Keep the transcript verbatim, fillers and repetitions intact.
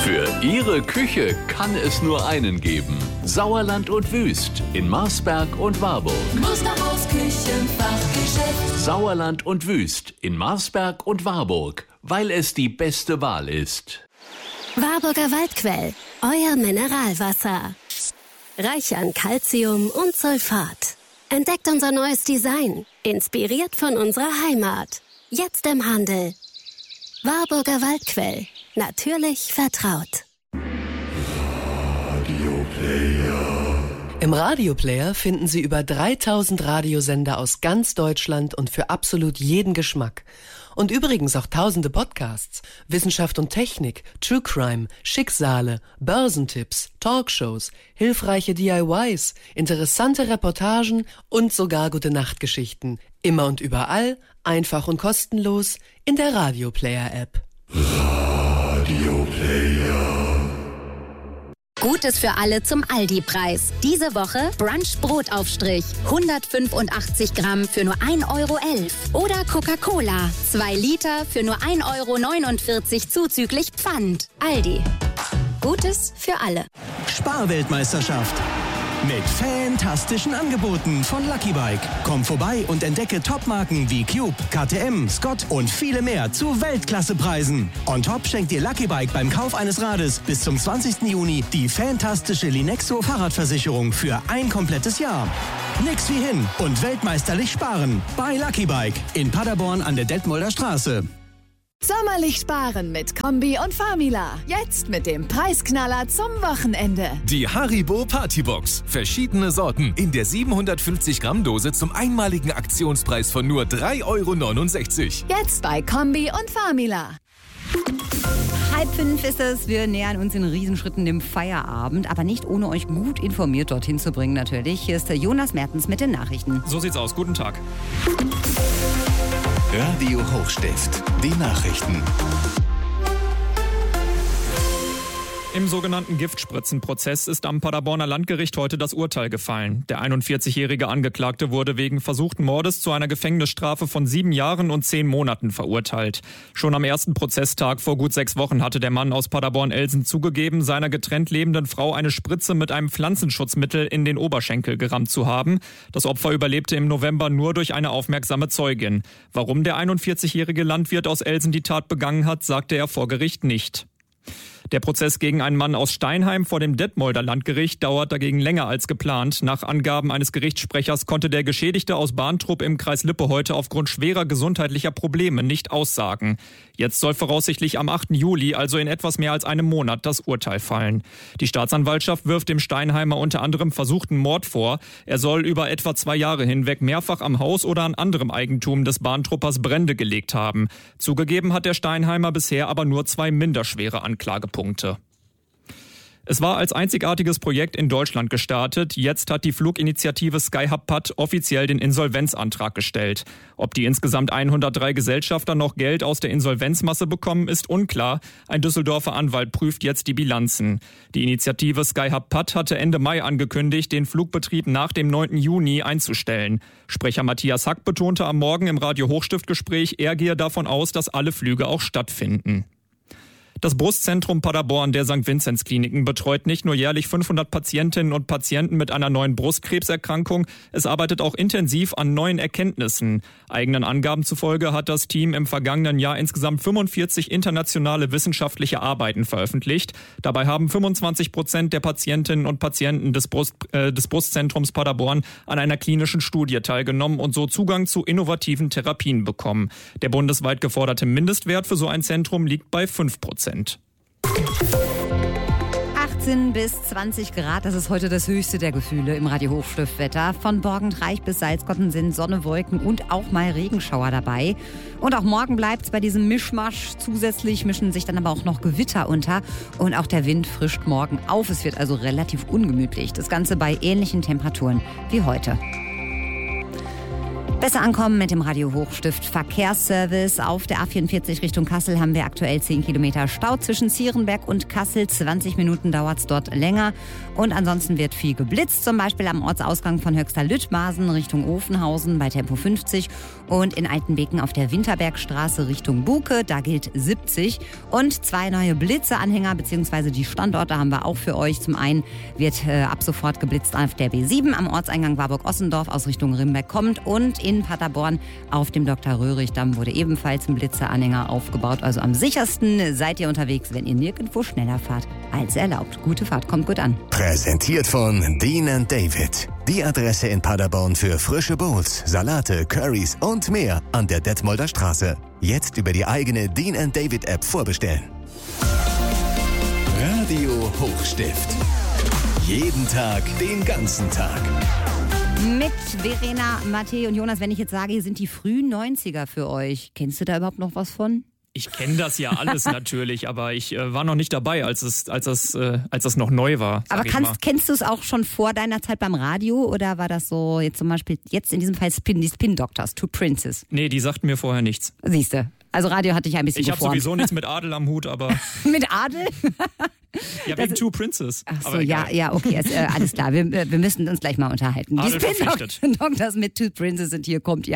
Für Ihre Küche kann es nur einen geben. Sauerland und Wüst in Marsberg und Warburg. Musterhaus Küchenfachgeschäft. Sauerland und Wüst in Marsberg und Warburg, weil es die beste Wahl ist. Warburger Waldquell, euer Mineralwasser. Reich an Calcium und Sulfat. Entdeckt unser neues Design, inspiriert von unserer Heimat. Jetzt im Handel. Warburger Waldquell, natürlich vertraut. Radioplayer. Im Radioplayer finden Sie über dreitausend Radiosender aus ganz Deutschland und für absolut jeden Geschmack. Und übrigens auch tausende Podcasts, Wissenschaft und Technik, True Crime, Schicksale, Börsentipps, Talkshows, hilfreiche D I Ys, interessante Reportagen und sogar Gute-Nacht-Geschichten. Immer und überall, einfach und kostenlos in der Radioplayer-App. Radioplayer. Gutes für alle zum Aldi-Preis. Diese Woche Brunch-Brotaufstrich. hundertfünfundachtzig Gramm für nur ein Euro elf. Oder Coca-Cola. zwei Liter für nur ein Euro neunundvierzig zuzüglich Pfand. Aldi. Gutes für alle. Sparweltmeisterschaft. Mit fantastischen Angeboten von Lucky Bike. Komm vorbei und entdecke Topmarken wie Cube, K T M, Scott und viele mehr zu Weltklassepreisen. On top schenkt dir Lucky Bike beim Kauf eines Rades bis zum zwanzigsten Juni die fantastische Linexo Fahrradversicherung für ein komplettes Jahr. Nix wie hin und weltmeisterlich sparen bei Lucky Bike in Paderborn an der Detmolder Straße. Sommerlich sparen mit Kombi und Famila. Jetzt mit dem Preisknaller zum Wochenende. Die Haribo Partybox. Verschiedene Sorten in der siebenhundertfünfzig Gramm Dose zum einmaligen Aktionspreis von nur drei Euro neunundsechzig. Jetzt bei Kombi und Famila. Halb fünf ist es. Wir nähern uns in Riesenschritten dem Feierabend, aber nicht ohne euch gut informiert dorthin zu bringen natürlich. Hier ist der Jonas Mertens mit den Nachrichten. So sieht's aus. Guten Tag. Radio Hochstift, die Nachrichten. Im sogenannten Giftspritzenprozess ist am Paderborner Landgericht heute das Urteil gefallen. Der einundvierzigjährige Angeklagte wurde wegen versuchten Mordes zu einer Gefängnisstrafe von sieben Jahren und zehn Monaten verurteilt. Schon am ersten Prozesstag vor gut sechs Wochen hatte der Mann aus Paderborn-Elsen zugegeben, seiner getrennt lebenden Frau eine Spritze mit einem Pflanzenschutzmittel in den Oberschenkel gerammt zu haben. Das Opfer überlebte im November nur durch eine aufmerksame Zeugin. Warum der einundvierzigjährige Landwirt aus Elsen die Tat begangen hat, sagte er vor Gericht nicht. Der Prozess gegen einen Mann aus Steinheim vor dem Detmolder Landgericht dauert dagegen länger als geplant. Nach Angaben eines Gerichtssprechers konnte der Geschädigte aus Bahntrupp im Kreis Lippe heute aufgrund schwerer gesundheitlicher Probleme nicht aussagen. Jetzt soll voraussichtlich am achten Juli, also in etwas mehr als einem Monat, das Urteil fallen. Die Staatsanwaltschaft wirft dem Steinheimer unter anderem versuchten Mord vor. Er soll über etwa zwei Jahre hinweg mehrfach am Haus oder an anderem Eigentum des Bahntruppers Brände gelegt haben. Zugegeben hat der Steinheimer bisher aber nur zwei minderschwere Anklagepunkte. Es war als einzigartiges Projekt in Deutschland gestartet. Jetzt hat die Fluginitiative Skyhub Patt offiziell den Insolvenzantrag gestellt. Ob die insgesamt hundertdrei Gesellschafter noch Geld aus der Insolvenzmasse bekommen, ist unklar. Ein Düsseldorfer Anwalt prüft jetzt die Bilanzen. Die Initiative Skyhub Patt hatte Ende Mai angekündigt, den Flugbetrieb nach dem neunten Juni einzustellen. Sprecher Matthias Hack betonte am Morgen im Radio Hochstift-Gespräch, er gehe davon aus, dass alle Flüge auch stattfinden. Das Brustzentrum Paderborn der Sankt Vinzenz Kliniken betreut nicht nur jährlich fünfhundert Patientinnen und Patienten mit einer neuen Brustkrebserkrankung, es arbeitet auch intensiv an neuen Erkenntnissen. Eigenen Angaben zufolge hat das Team im vergangenen Jahr insgesamt fünfundvierzig internationale wissenschaftliche Arbeiten veröffentlicht. Dabei haben fünfundzwanzig Prozent der Patientinnen und Patienten des, Brust, äh, des Brustzentrums Paderborn an einer klinischen Studie teilgenommen und so Zugang zu innovativen Therapien bekommen. Der bundesweit geforderte Mindestwert für so ein Zentrum liegt bei fünf Prozent. achtzehn bis zwanzig Grad, das ist heute das höchste der Gefühle im Radio Hochstiftwetter. Von Borgentreich bis Salzgotten sind Sonne, Wolken und auch mal Regenschauer dabei. Und auch morgen bleibt es bei diesem Mischmasch. Zusätzlich mischen sich dann aber auch noch Gewitter unter und auch der Wind frischt morgen auf. Es wird also relativ ungemütlich. Das Ganze bei ähnlichen Temperaturen wie heute. Besser ankommen mit dem Radio Hochstift Verkehrsservice. Auf der A vierundvierzig Richtung Kassel haben wir aktuell zehn Kilometer Stau zwischen Zierenberg und Kassel. zwanzig Minuten dauert es dort länger. Und ansonsten wird viel geblitzt, zum Beispiel am Ortsausgang von Höxter-Lüttmaßen Richtung Ofenhausen bei Tempo fünfzig und in Altenbeken auf der Winterbergstraße Richtung Buke, da gilt siebzig. Und zwei neue Blitzeanhänger bzw. die Standorte haben wir auch für euch. Zum einen wird äh, ab sofort geblitzt auf der B sieben am Ortseingang Warburg-Ossendorf aus Richtung Rimberg kommt und in Paderborn auf dem Doktor Röhrig-Damm wurde ebenfalls ein Blitzeranhänger aufgebaut. Also am sichersten seid ihr unterwegs, wenn ihr nirgendwo schneller fahrt als erlaubt. Gute Fahrt, kommt gut an. Präsentiert von Dean and David. Die Adresse in Paderborn für frische Bowls, Salate, Currys und mehr an der Detmolder Straße. Jetzt über die eigene Dean and David App vorbestellen. Radio Hochstift. Jeden Tag, den ganzen Tag. Mit Verena, Matthä und Jonas, wenn ich jetzt sage, hier sind die frühen neunziger für euch. Kennst du da überhaupt noch was von? Ich kenne das ja alles natürlich, aber ich äh, war noch nicht dabei, als es, als das, äh, als das noch neu war. Aber kannst, kennst du es auch schon vor deiner Zeit beim Radio oder war das so, jetzt zum Beispiel, jetzt in diesem Fall Spin, die Spin Doctors, Two Princes? Nee, die sagten mir vorher nichts. Siehste, also Radio hatte ich ein bisschen Ich habe sowieso nichts mit Adel am Hut, aber... Mit Adel? Ja, wegen Two Princes. Ach so, ja, ja, okay, ist, äh, alles klar. Wir, wir müssen uns gleich mal unterhalten. Adel die Spin Doctors mit Two Princes sind hier, kommt ihr.